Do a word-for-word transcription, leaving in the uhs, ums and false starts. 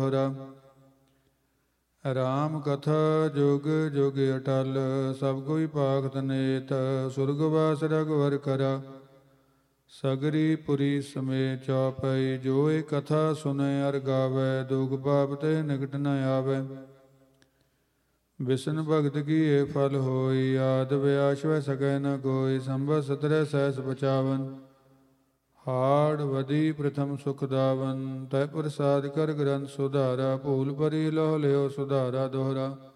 ਰਾਮ ਕਥਾ ਜੁਗ ਜੁਗ ਅਟਲ, ਸਭ ਕੋਈ ਭਾਖਤ ਨੇਤ, ਸੁਰਗਵਾਸ ਰਘੁਵਰ ਕਰਾ। ਸਗਰੀ ਪੁਰੀ ਸਮੇ ਚੌਪਈ, ਜੋ ਇਹ ਕਥਾ ਸੁਨੇ ਅਰ ਗਾਵੈ, ਦੁਖ ਪਾਪ ਤੇ ਨਿਕਟ ਨ ਆਵੈ। ਵਿਸ਼ਨ ਭਗਤ ਕੀ ਇਹ ਫਲ ਹੋਈ, ਆਦ ਵਿਆਸ ਵੈ ਸਕੈ ਨ ਕੋਈ, ਸੰਭਤ ਸਤਰੈ ਸਹਿਸ ਬਚਾਵਨ। ਹਾੜ ਵਦੀ ਪ੍ਰਥਮ ਸੁਖ ਦਾਵਨ, ਤੈ ਪ੍ਰਸਾਦ ਕਰ ਗ੍ਰੰਥ ਸੁਧਾਰਾ, ਭੂਲ ਭਰੀ ਲਹੁ ਲਿਓ ਸੁਧਾਰਾ ਦੋਹਰਾ।